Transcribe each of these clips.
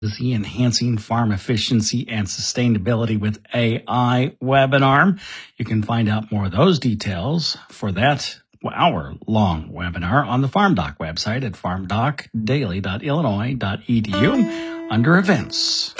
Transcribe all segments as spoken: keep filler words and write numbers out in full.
the Enhancing Farm Efficiency and Sustainability with A I webinar. You can find out more of those details for that hour-long webinar on the FarmDoc website at farm doc daily dot illinois dot e d u under events.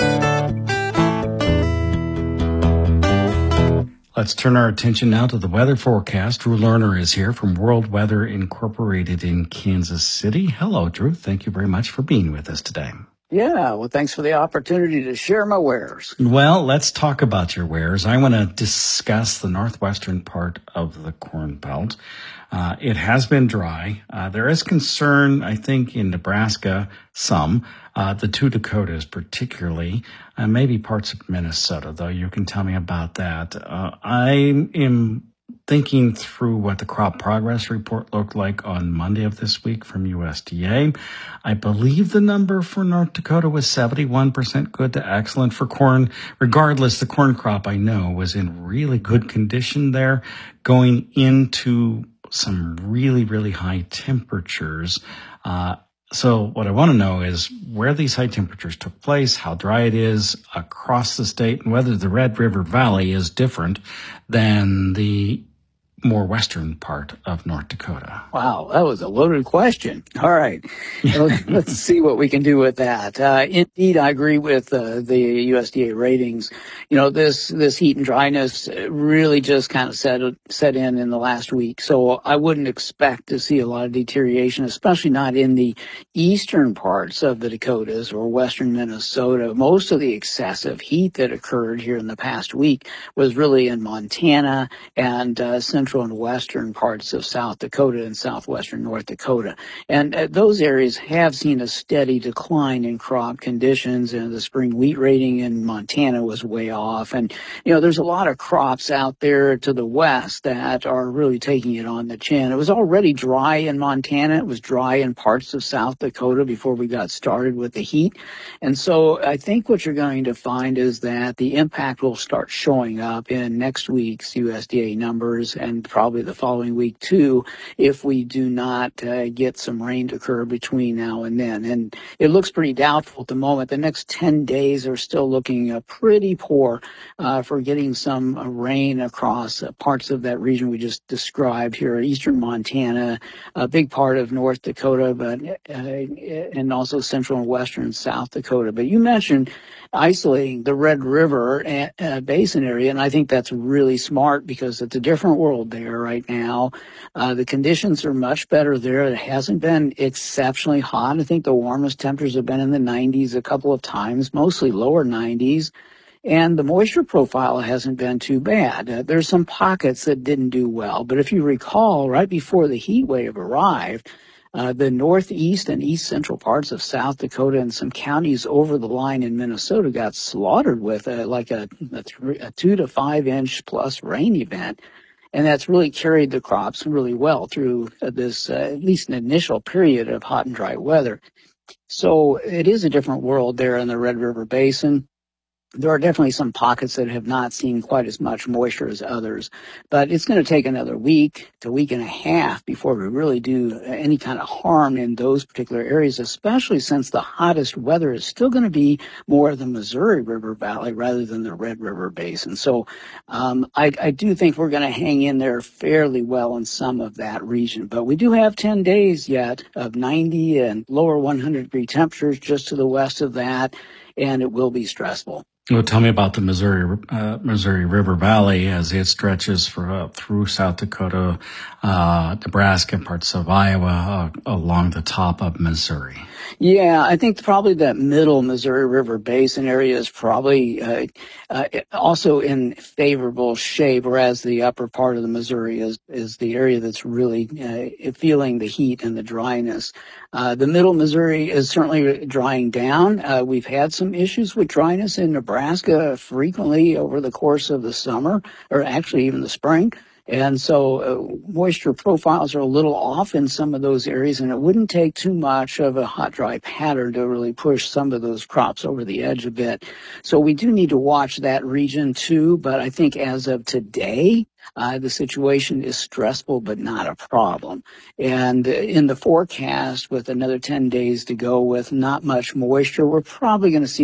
Let's turn our attention now to the weather forecast. Drew Lerner is here from World Weather Incorporated in Kansas City. Hello, Drew. Thank you very much for being with us today. Yeah, well, thanks for the opportunity to share my wares. Well, let's talk about your wares. I want to discuss the northwestern part of the Corn Belt. Uh, it has been dry. Uh, there is concern, I think, in Nebraska, some, uh, the two Dakotas particularly, uh, maybe parts of Minnesota, though you can tell me about that. Uh, I am thinking through what the crop progress report looked like on Monday of this week from U S D A. I believe the number for North Dakota was seventy-one percent good to excellent for corn. Regardless, the corn crop, I know, was in really good condition there going into some really, really high temperatures. Uh, so what I want to know is where these high temperatures took place, how dry it is across the state, and whether the Red River Valley is different than the more western part of North Dakota. Wow, that was a loaded question. All right, let's see what we can do with that. Uh, indeed, I agree with uh, the U S D A ratings. You know, this this heat and dryness really just kind of set set in in the last week. So I wouldn't expect to see a lot of deterioration, especially not in the eastern parts of the Dakotas or western Minnesota. Most of the excessive heat that occurred here in the past week was really in Montana and uh, central and western parts of South Dakota and southwestern North Dakota. And uh, those areas have seen a steady decline in crop conditions, and the spring wheat rating in Montana was way off. And, you know, there's a lot of crops out there to the west that are really taking it on the chin. It was already dry in Montana. It was dry in parts of South Dakota before we got started with the heat. And so I think what you're going to find is that the impact will start showing up in next week's U S D A numbers and probably the following week too, if we do not uh, get some rain to occur between now and then. And it looks pretty doubtful at the moment. The next ten days are still looking uh, pretty poor uh, for getting some uh, rain across uh, parts of that region we just described here, eastern Montana, a big part of North Dakota, but uh, and also central and western South Dakota. But you mentioned isolating the Red River uh, basin area, and I think that's really smart because it's a different world there right now. Uh, the conditions are much better there. It hasn't been exceptionally hot. I think the warmest temperatures have been in the nineties a couple of times, mostly lower nineties. And the moisture profile hasn't been too bad. Uh, there's some pockets that didn't do well. But if you recall, right before the heat wave arrived, Uh, the northeast and east central parts of South Dakota and some counties over the line in Minnesota got slaughtered with a, like a, a, three, a two to five inch plus rain event. And that's really carried the crops really well through uh, this, uh, at least an initial period of hot and dry weather. So it is a different world there in the Red River Basin. There are definitely some pockets that have not seen quite as much moisture as others, but it's going to take another week to week and a half before we really do any kind of harm in those particular areas, especially since the hottest weather is still going to be more of the Missouri River Valley rather than the Red River Basin. So um, I, I do think we're going to hang in there fairly well in some of that region, but we do have ten days yet of ninety and lower one hundred degree temperatures just to the west of that, and it will be stressful. Well, tell me about the Missouri uh, Missouri River Valley as it stretches for uh, through South Dakota, uh, Nebraska, parts of Iowa, uh, along the top of Missouri. Yeah, I think probably that middle Missouri River Basin area is probably uh, uh, also in favorable shape, whereas the upper part of the Missouri is, is the area that's really uh, feeling the heat and the dryness. Uh, the middle Missouri is certainly drying down. Uh, we've had some issues with dryness in Nebraska frequently over the course of the summer, or actually even the spring. And so uh, moisture profiles are a little off in some of those areas, and it wouldn't take too much of a hot, dry pattern to really push some of those crops over the edge a bit. So we do need to watch that region too, but I think as of today, Uh, the situation is stressful, but not a problem. And in the forecast, with another ten days to go with not much moisture, we're probably going to see